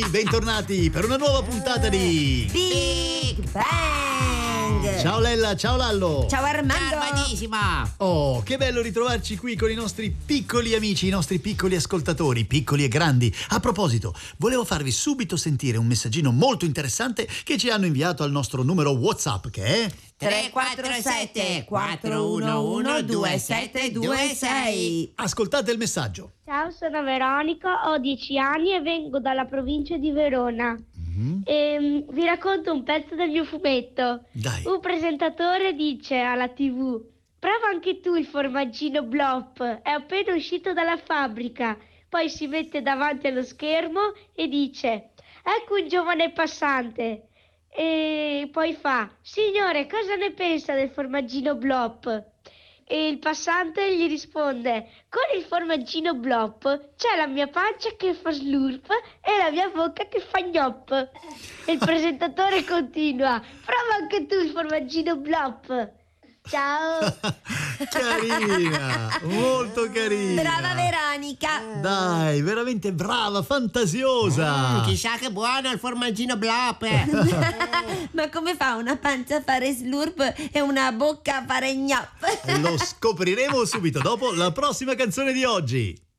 Bentornati per una nuova puntata di Big Bang. Ciao Lella, ciao Lallo. Ciao Armando. Armandissima. Oh, che bello ritrovarci qui con i nostri piccoli amici, i nostri piccoli ascoltatori, piccoli e grandi. A proposito, volevo farvi subito sentire un messaggino molto interessante che ci hanno inviato al nostro numero WhatsApp, che è 347 411 2726. Ascoltate il messaggio. Ciao, sono Veronica, ho 10 anni e vengo dalla provincia di Verona. Vi racconto un pezzo del mio fumetto. Dai. Un presentatore dice alla TV: prova anche tu il formaggino Blop, è appena uscito dalla fabbrica. Poi si mette davanti allo schermo e dice: ecco un giovane passante. E poi fa: signore, cosa ne pensa del formaggino Blop? E il passante gli risponde: con il formaggino Blop c'è la mia pancia che fa slurp e la mia bocca che fa gnop. E il presentatore continua: prova anche tu il formaggino Blop. Ciao. Carina, molto carina. Brava Veronica. Dai, veramente brava, fantasiosa. Chissà che buono il formaggino Blop. Ma come fa una pancia a fare slurp e una bocca a fare gnop? Lo scopriremo subito dopo la prossima canzone di oggi.